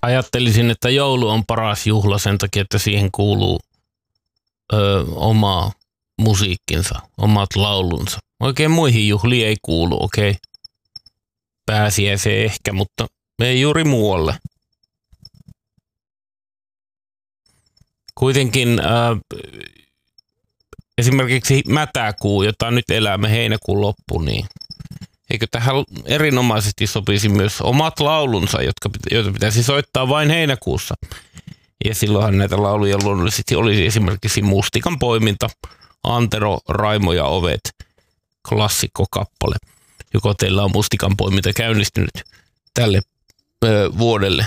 Ajattelisin, että joulu on paras juhla sen takia, että siihen kuuluu oma musiikkinsa, omat laulunsa. Oikein muihin juhliin ei kuulu, okei. Pääsiäiseen ehkä, mutta ei juuri muualle. Kuitenkin esimerkiksi mätäkuu, jota nyt elämme heinäkuun loppu, niin eikö tähän erinomaisesti sopisi myös omat laulunsa, joita pitäisi soittaa vain heinäkuussa. Ja silloinhan näitä lauluja luonnollisesti olisi esimerkiksi Mustikan poiminta, Antero, Raimo ja ovet, klassikkokappale, joko teillä on Mustikan poiminta käynnistynyt tälle vuodelle.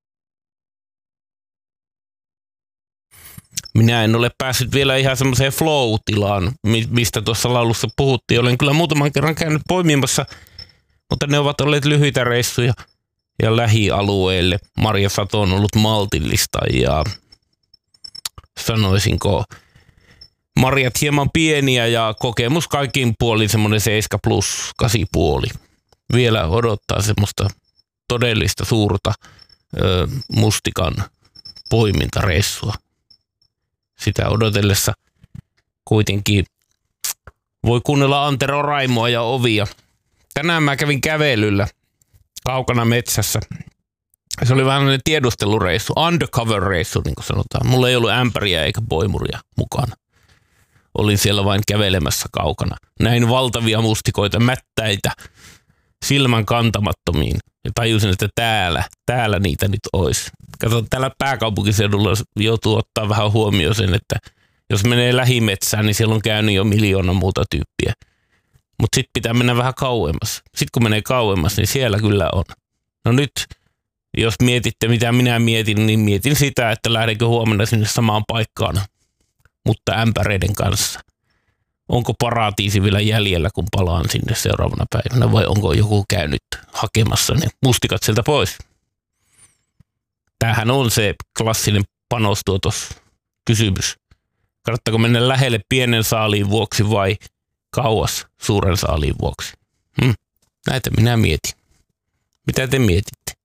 Minä en ole päässyt vielä ihan semmoiseen flow-tilaan, mistä tuossa laulussa puhuttiin. Olen kyllä muutaman kerran käynyt poimimassa, mutta ne ovat olleet lyhyitä reissuja ja lähialueille. Marjasato on ollut maltillista ja sanoisinko marjat hieman pieniä ja kokemus kaikin puolin semmoinen 7+, 8,5. Vielä odottaa semmoista todellista suurta mustikan poimintareissua. Sitä odotellessa kuitenkin voi kuunnella Antero, Raimoa ja ovia. Tänään mä kävin kävelyllä kaukana metsässä. Se oli vähän sellainen tiedustelureissu, undercover-reissu niin kuin sanotaan. Mulla ei ollut ämpäriä eikä poimuria mukana. Olin siellä vain kävelemässä kaukana. Näin valtavia mustikoita, mättäitä, silmän kantamattomiin. Ja tajusin, että täällä niitä nyt olisi. Kato, täällä pääkaupunkiseudulla joutuu ottaa vähän huomioon sen, että jos menee lähimetsään, niin siellä on käynyt jo 1 miljoona muuta tyyppiä. Mutta sitten pitää mennä vähän kauemmas. Sitten kun menee kauemmas, niin siellä kyllä on. No nyt, jos mietitte mitä minä mietin, niin mietin sitä, että lähdenkö huomenna sinne samaan paikkaan, mutta ämpäreiden kanssa. Onko paratiisi vielä jäljellä, kun palaan sinne seuraavana päivänä, vai onko joku käynyt hakemassa ne mustikat sieltä pois? Tämähän on se klassinen panostuotos-kysymys. Kannattaako mennä lähelle pienen saaliin vuoksi vai kauas suuren saaliin vuoksi? Näitä minä mietin. Mitä te mietitte?